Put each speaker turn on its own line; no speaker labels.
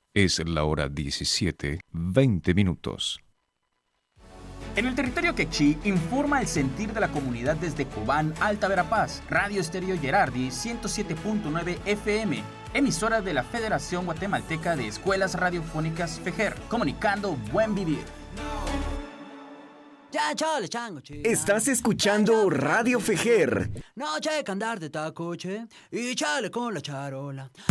Es la hora 17:20.
En el territorio quechí informa el sentir de la comunidad desde Cobán, Alta Verapaz, Radio Estéreo Gerardi 107.9 FM, emisora de la Federación Guatemalteca de Escuelas Radiofónicas FEGER, comunicando buen vivir.
Estás escuchando Radio FEGER.
No, che, que andar de taco, che, y chale con la charola.